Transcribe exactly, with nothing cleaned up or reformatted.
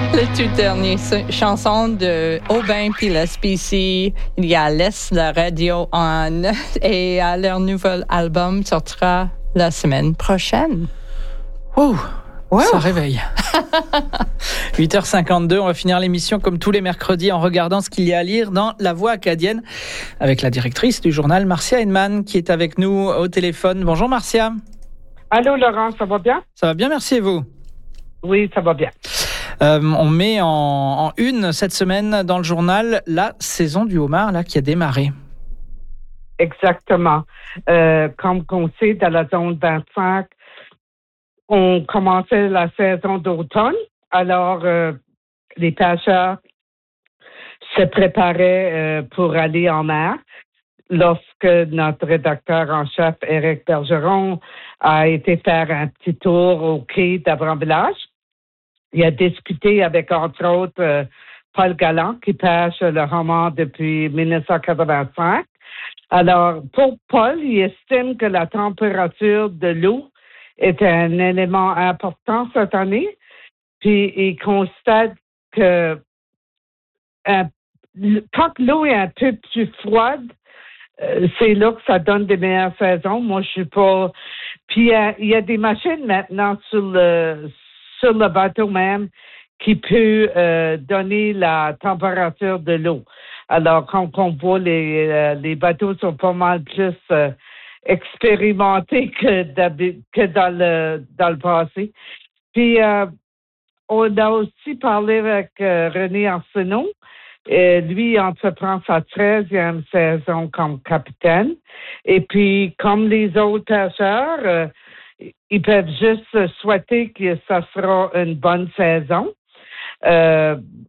La toute dernière chanson de Aubin puis la Spécie, il y a Laisse la radio en et euh, leur nouvel album sortira la semaine prochaine. Wow, wow. Ça réveille. huit heures cinquante-deux, on va finir l'émission comme tous les mercredis en regardant ce qu'il y a à lire dans La Voix acadienne avec la directrice du journal, Marcia Heinemann, qui est avec nous au téléphone. Bonjour Marcia. Allô Laurent, ça va bien? Ça va bien, merci et vous? Oui, ça va bien. Euh, on met en, en une cette semaine dans le journal la saison du homard là, qui a démarré. Exactement. Euh, comme on sait, dans la zone vingt-cinq, on commençait la saison d'automne. Alors, euh, les pêcheurs se préparaient euh, pour aller en mer. Lorsque notre rédacteur en chef, Éric Bergeron, a été faire un petit tour au quai d'Avran-Village, il a discuté avec, entre autres, euh, Paul Galland, qui pêche le homard depuis dix-neuf cent quatre-vingt-cinq. Alors, pour Paul, il estime que la température de l'eau est un élément important cette année. Puis, il constate que euh, quand l'eau est un peu plus froide, euh, c'est là que ça donne des meilleures saisons. Moi, je suis pas... Puis, euh, il y a des machines maintenant sur le... sur le bateau même, qui peut euh, donner la température de l'eau. Alors, quand on voit les, euh, les bateaux sont pas mal plus euh, expérimentés que, que dans le dans le passé. Puis, euh, on a aussi parlé avec euh, René Arsenault. Et lui, il entreprend sa treizième saison comme capitaine. Et puis, comme les autres pêcheurs, euh, ils peuvent juste souhaiter que ça sera une bonne saison. Euh,